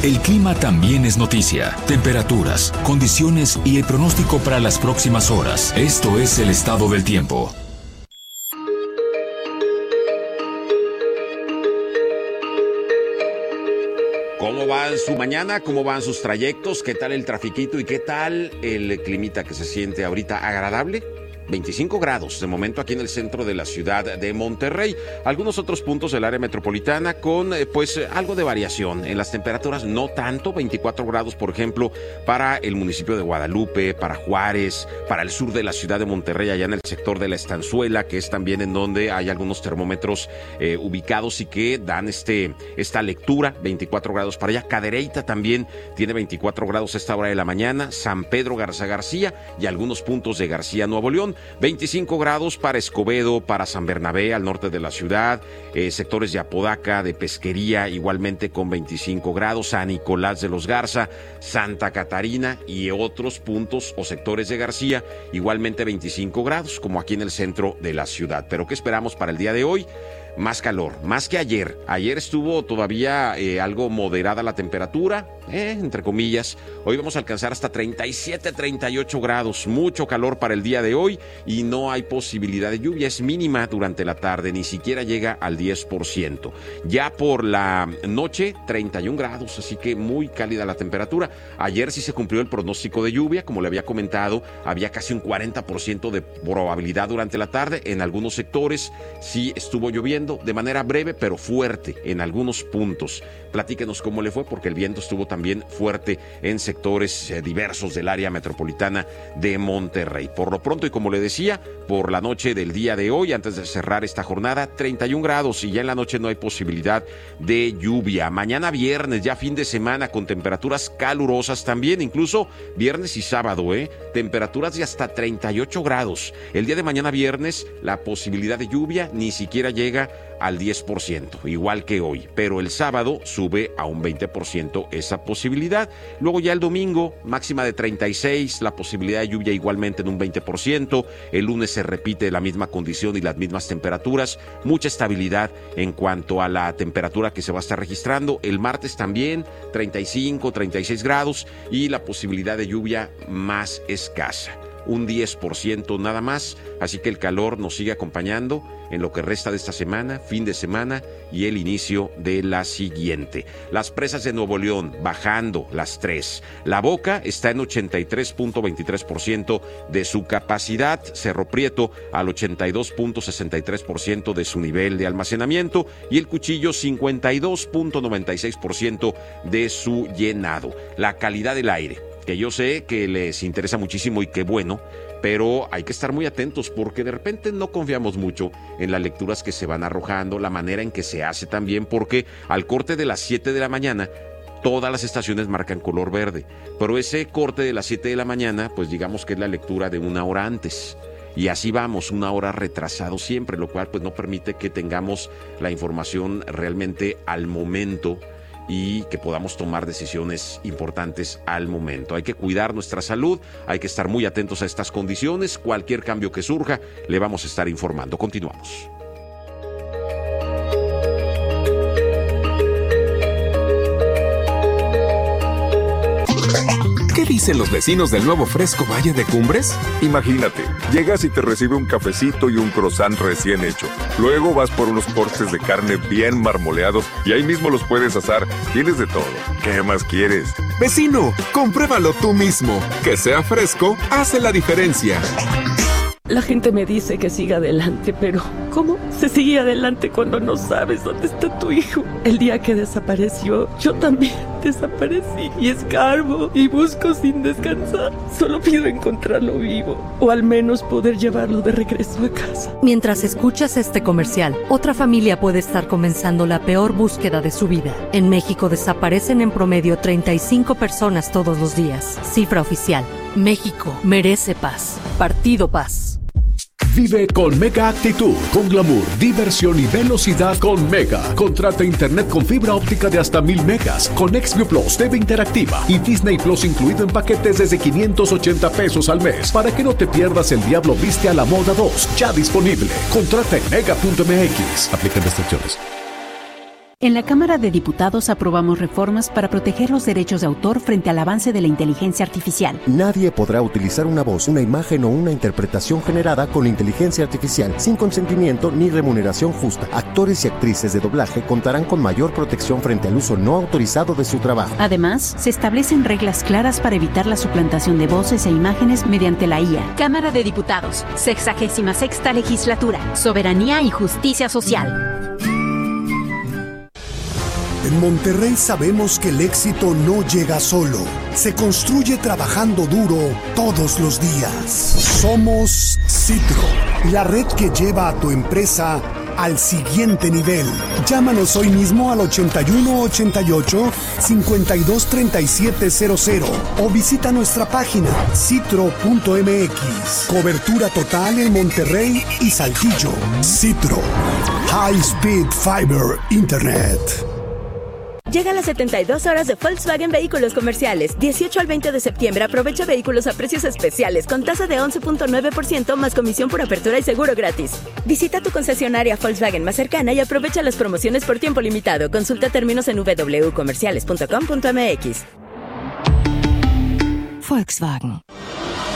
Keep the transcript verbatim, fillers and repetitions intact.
El clima también es noticia. Temperaturas, condiciones y el pronóstico para las próximas horas. Esto es el estado del tiempo. ¿Cómo va su mañana? ¿Cómo van sus trayectos? ¿Qué tal el trafiquito? ¿Y qué tal el climita que se siente ahorita? ¿Agradable? veinticinco grados de momento aquí en el centro de la ciudad de Monterrey. Algunos otros puntos del área metropolitana con eh, pues algo de variación en las temperaturas, no tanto, veinticuatro grados por ejemplo para el municipio de Guadalupe, para Juárez, para el sur de la ciudad de Monterrey, allá en el sector de la Estanzuela, que es también en donde hay algunos termómetros eh, ubicados y que dan este esta lectura, veinticuatro grados para allá. Cadereyta también tiene veinticuatro grados a esta hora de la mañana, San Pedro Garza García y algunos puntos de García Nuevo León. veinticinco grados para Escobedo, para San Bernabé, al norte de la ciudad, eh, sectores de Apodaca, de Pesquería, igualmente con veinticinco grados, San Nicolás de los Garza, Santa Catarina y otros puntos o sectores de García, igualmente veinticinco grados, como aquí en el centro de la ciudad. Pero ¿qué esperamos para el día de hoy? Más calor, más que ayer. Ayer estuvo todavía eh, algo moderada la temperatura, eh, entre comillas. Hoy vamos a alcanzar hasta treinta y siete, treinta y ocho grados. Mucho calor para el día de hoy y no hay posibilidad de lluvia. Es mínima durante la tarde, ni siquiera llega al diez por ciento. Ya por la noche, treinta y un grados, así que muy cálida la temperatura. Ayer sí se cumplió el pronóstico de lluvia, como le había comentado, había casi un cuarenta por ciento de probabilidad durante la tarde. En algunos sectores sí estuvo lloviendo de manera breve pero fuerte en algunos puntos. Platíquenos cómo le fue, porque el viento estuvo también fuerte en sectores eh, diversos del área metropolitana de Monterrey. Por lo pronto, y como le decía, por la noche del día de hoy, antes de cerrar esta jornada, treinta y un grados y ya en la noche no hay posibilidad de lluvia. Mañana viernes, ya fin de semana, con temperaturas calurosas también, incluso viernes y sábado, ¿eh? Temperaturas de hasta treinta y ocho grados. El día de mañana viernes, la posibilidad de lluvia ni siquiera llega al diez por ciento, igual que hoy, pero el sábado sube a un veinte por ciento esa posibilidad. Luego ya el domingo, máxima de treinta y seis, la posibilidad de lluvia igualmente en un veinte por ciento. El lunes se repite la misma condición y las mismas temperaturas, mucha estabilidad en cuanto a la temperatura que se va a estar registrando. El martes también, treinta y cinco, treinta y seis grados y la posibilidad de lluvia más escasa, un diez por ciento nada más, así que el calor nos sigue acompañando en lo que resta de esta semana, fin de semana y el inicio de la siguiente. Las presas de Nuevo León bajando las tres. La Boca está en ochenta y tres punto veintitrés por ciento de su capacidad, Cerro Prieto al ochenta y dos punto sesenta y tres por ciento de su nivel de almacenamiento y el Cuchillo cincuenta y dos punto noventa y seis por ciento de su llenado. La calidad del aire, que yo sé que les interesa muchísimo y qué bueno, pero hay que estar muy atentos porque de repente no confiamos mucho en las lecturas que se van arrojando, la manera en que se hace también, porque al corte de las siete de la mañana todas las estaciones marcan color verde, pero ese corte de las siete de la mañana, pues digamos que es la lectura de una hora antes. Y así vamos, una hora retrasado siempre, lo cual pues no permite que tengamos la información realmente al momento y que podamos tomar decisiones importantes al momento. Hay que cuidar nuestra salud, hay que estar muy atentos a estas condiciones. Cualquier cambio que surja, le vamos a estar informando. Continuamos. ¿Qué dicen los vecinos del nuevo Fresco Valle de Cumbres? Imagínate, llegas y te recibe un cafecito y un croissant recién hecho. Luego vas por unos cortes de carne bien marmoleados y ahí mismo los puedes asar. Tienes de todo. ¿Qué más quieres? Vecino, compruébalo tú mismo. Que sea fresco hace la diferencia. La gente me dice que siga adelante, pero ¿cómo se sigue adelante cuando no sabes dónde está tu hijo? El día que desapareció, yo también desaparecí y escarbo y busco sin descansar. Solo pido encontrarlo vivo o al menos poder llevarlo de regreso a casa. Mientras escuchas este comercial, otra familia puede estar comenzando la peor búsqueda de su vida. En México desaparecen en promedio treinta y cinco personas todos los días. Cifra oficial. México merece paz. Partido Paz. Vive con Mega Actitud, con glamour, diversión y velocidad con Mega. Contrata internet con fibra óptica de hasta mil megas, con Xview Plus, T V interactiva y Disney Plus incluido en paquetes desde quinientos ochenta pesos al mes. Para que no te pierdas El Diablo Viste a la Moda dos, ya disponible. Contrata en mega punto m x. Aplican restricciones. En la Cámara de Diputados aprobamos reformas para proteger los derechos de autor frente al avance de la inteligencia artificial. Nadie podrá utilizar una voz, una imagen o una interpretación generada con inteligencia artificial sin consentimiento ni remuneración justa. Actores y actrices de doblaje contarán con mayor protección frente al uso no autorizado de su trabajo. Además, se establecen reglas claras para evitar la suplantación de voces e imágenes mediante la I A. Cámara de Diputados, sexagésima sexta legislatura, soberanía y justicia social. En Monterrey sabemos que el éxito no llega solo, se construye trabajando duro todos los días. Somos Citro, la red que lleva a tu empresa al siguiente nivel. Llámanos hoy mismo al ochenta y uno ochenta y ocho, cincuenta y dos treinta y siete cero cero o visita nuestra página citro punto m x. Cobertura total en Monterrey y Saltillo. Citro, High Speed Fiber Internet. Llegan las setenta y dos horas de Volkswagen Vehículos Comerciales. dieciocho al veinte de septiembre aprovecha vehículos a precios especiales con tasa de once punto nueve por ciento más comisión por apertura y seguro gratis. Visita tu concesionaria Volkswagen más cercana y aprovecha las promociones por tiempo limitado. Consulta términos en w w w punto comerciales punto com punto m x. Volkswagen.